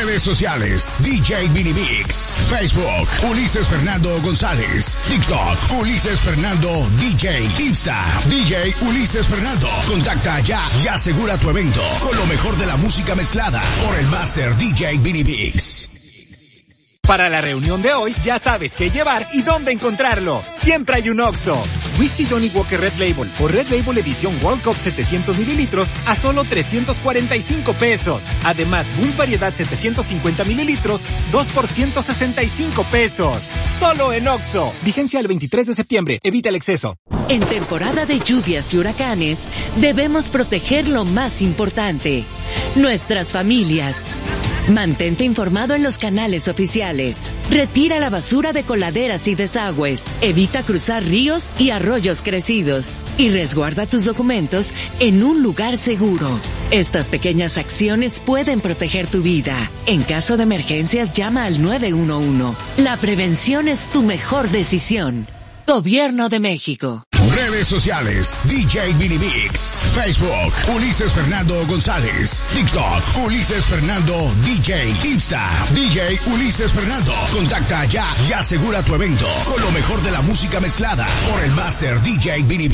Redes sociales, DJ Minimix. Facebook, Ulises Fernando González. TikTok, Ulises Fernando DJ. Insta, DJ Ulises Fernando. Contacta ya y asegura tu evento con lo mejor de la música mezclada por el Master DJ Minimix. Para la reunión de hoy, ya sabes qué llevar y dónde encontrarlo. Siempre hay un Oxxo. Whisky Johnny Walker Red Label o Red Label edición World Cup 700 mililitros a solo 345 pesos. Además, Boone's Variedad 750 mililitros, 2 por 165 pesos. Solo en Oxxo. Vigencia el 23 de septiembre. Evita el exceso. En temporada de lluvias y huracanes, debemos proteger lo más importante: nuestras familias. Mantente informado en los canales oficiales. Retira la basura de coladeras y desagües. Evita cruzar ríos y arroyos crecidos. Y resguarda tus documentos en un lugar seguro. Estas pequeñas acciones pueden proteger tu vida. En caso de emergencias, llama al 911. La prevención es tu mejor decisión. Gobierno de México. Redes sociales, DJ Minimix. Facebook, Ulises Fernando González. TikTok, Ulises Fernando DJ. Insta, DJ Ulises Fernando. Contacta ya y asegura tu evento con lo mejor de la música mezclada por el Master DJ Minimix.